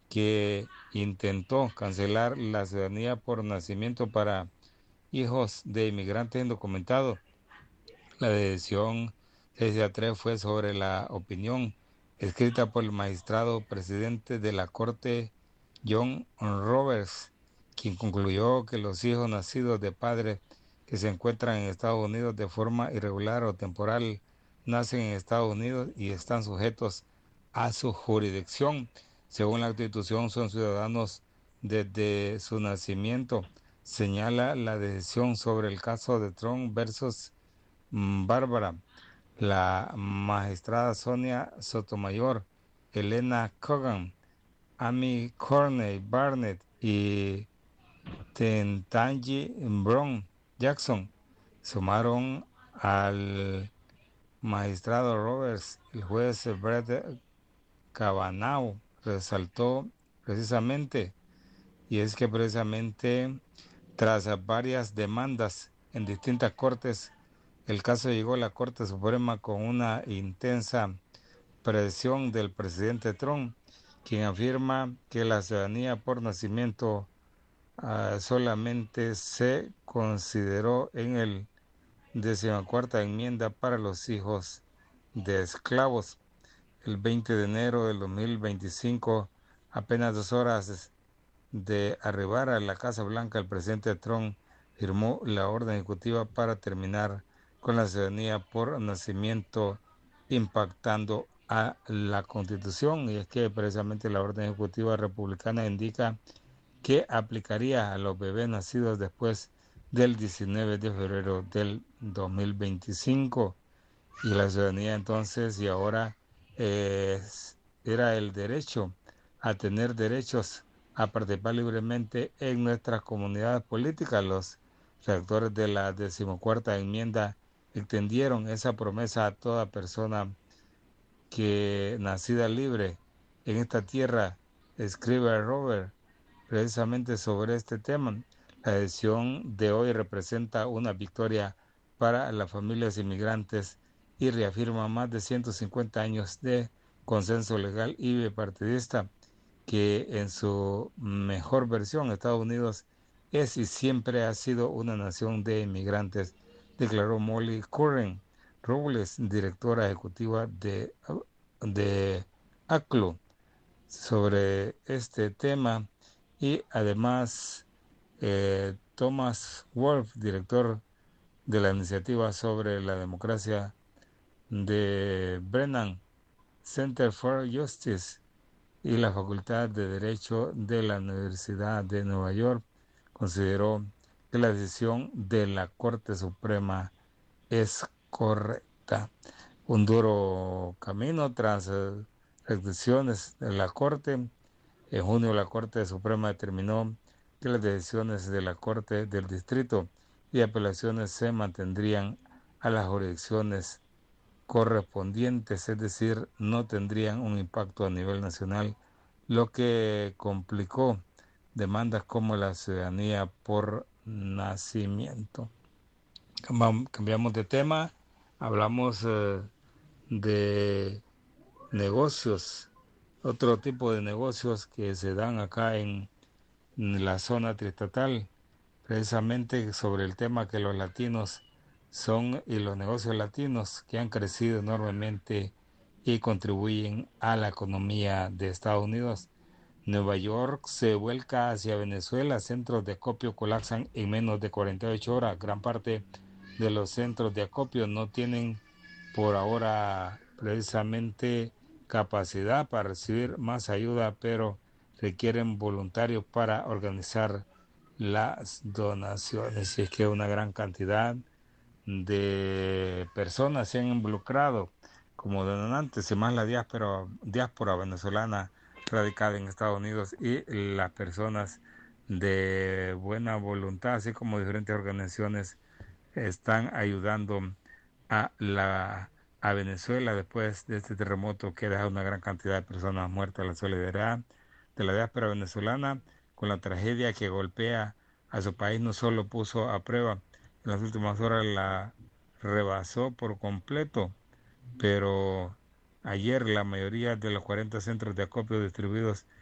que intentó cancelar la ciudadanía por nacimiento para hijos de inmigrantes indocumentados. La decisión 6-3 fue sobre la opinión escrita por el magistrado presidente de la Corte, John Roberts, quien concluyó que los hijos nacidos de padres que se encuentran en Estados Unidos de forma irregular o temporal nacen en Estados Unidos y están sujetos a su jurisdicción. Según la Constitución, son ciudadanos desde su nacimiento. Señala la decisión sobre el caso de Trump versus Bárbara, la magistrada Sonia Sotomayor, Elena Cogan, Amy Corney Barnett y Tentanji Brown Jackson sumaron al magistrado Roberts. El juez Brett Kavanaugh resaltó precisamente, y es que precisamente tras varias demandas en distintas cortes, el caso llegó a la Corte Suprema con una intensa presión del presidente Trump, quien afirma que la ciudadanía por nacimiento solamente se consideró en el 14ª enmienda para los hijos de esclavos. El 20 de enero del 2025, apenas 2 horas de arribar a la Casa Blanca, el presidente Trump firmó la orden ejecutiva para terminar con la ciudadanía por nacimiento, impactando a la Constitución. Y es que precisamente la orden ejecutiva republicana indica que aplicaría a los bebés nacidos después del 19 de febrero del 2025. Y la ciudadanía entonces y ahora eh, era el derecho a tener derechos a participar libremente en nuestras comunidades políticas. Los redactores de la 14ª enmienda extendieron esa promesa a toda persona que nacida libre en esta tierra. Escribe Robert precisamente sobre este tema. La decisión de hoy representa una victoria para las familias inmigrantes y reafirma más de 150 años de consenso legal y bipartidista que en su mejor versión Estados Unidos es y siempre ha sido una nación de inmigrantes, declaró Molly Curran Robles, directora ejecutiva de ACLU, sobre este tema. Y además Thomas Wolf, director de la iniciativa sobre la democracia de Brennan Center for Justice y la Facultad de Derecho de la Universidad de Nueva York, consideró que la decisión de la Corte Suprema es correcta. Un duro camino tras decisiones de la Corte. En junio la Corte Suprema determinó que las decisiones de la Corte del Distrito y apelaciones se mantendrían a las jurisdicciones correspondientes, es decir, no tendrían un impacto a nivel nacional, lo que complicó demandas como la ciudadanía por nacimiento. Cambiamos de tema, hablamos de negocios, otro tipo de negocios que se dan acá en la zona triestatal, precisamente sobre el tema que los latinos son y los negocios latinos que han crecido enormemente y contribuyen a la economía de Estados Unidos. Nueva York se vuelca hacia Venezuela, centros de acopio colapsan en menos de 48 horas. Gran parte de los centros de acopio no tienen por ahora precisamente capacidad para recibir más ayuda, pero requieren voluntarios para organizar las donaciones. Y es que una gran cantidad de personas se han involucrado como donantes, y más la diáspora venezolana radicada en Estados Unidos y las personas de buena voluntad, así como diferentes organizaciones, están ayudando a a Venezuela después de este terremoto que deja una gran cantidad de personas muertas. La solidaridad de la diáspora venezolana con la tragedia que golpea a su país no solo puso a prueba en las últimas horas, la rebasó por completo, pero ayer la mayoría de los 40 centros de acopio distribuidos